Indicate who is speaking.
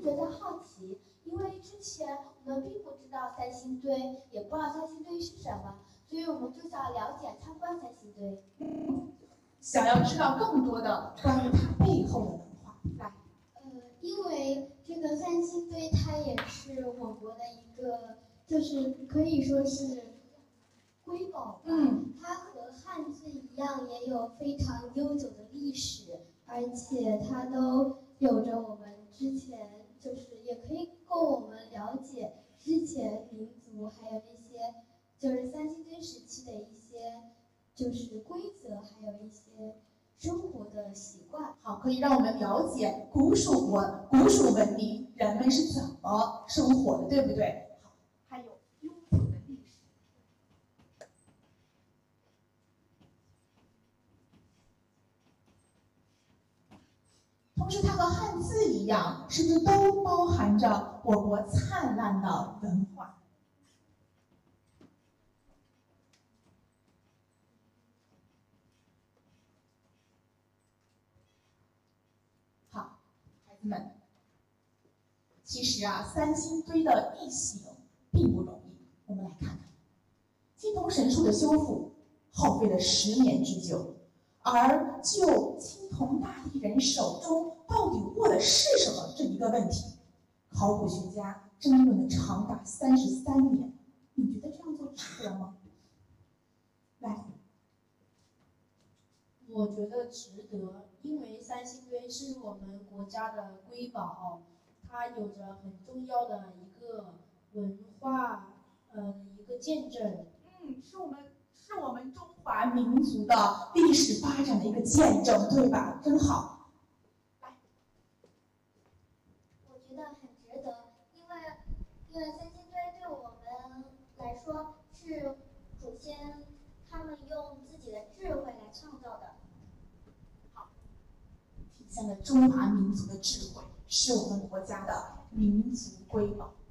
Speaker 1: 觉得好奇，因为之前我们并不知道三星堆，也不知道三星堆是什么，所以我们就想了解参观三星堆。
Speaker 2: 想要知道更多的关于它背后的文化。来，
Speaker 1: 因为这个三星堆它也是我国的一个，就是可以说是瑰宝吧。它和汉字一样，也有非常悠久的历史，而且它都有着我们之前就是也可以供我们了解之前民族还有那些就是三星堆时期的一些就是规则，还有一些生活的习惯。
Speaker 2: 好，可以让我们了解古蜀文明人们是怎么生活的，对不对？好，还有悠久的历史。同时，它和汉字一样，是不是都包含着我国灿烂的文化？好，孩子们，其实三星堆的异形并不容易。我们来看看，青铜神树的修复耗费了10年之久，而就青铜大帝人手中到底握的是什么这一个问题，考古学家争论了长达33年。你觉得这样做值得吗？来，
Speaker 3: 我觉得值得，因为三星堆是我们国家的瑰宝，它有着很重要的一个文化，一个见证。
Speaker 2: 是我们中华民族的历史发展的一个见证，对吧？真好。来，
Speaker 1: 我觉得很值得，因为三星堆对我们来说是祖先他们用自己的智慧来创造的。
Speaker 2: 好，体现了中华民族的智慧，是我们国家的民族瑰宝。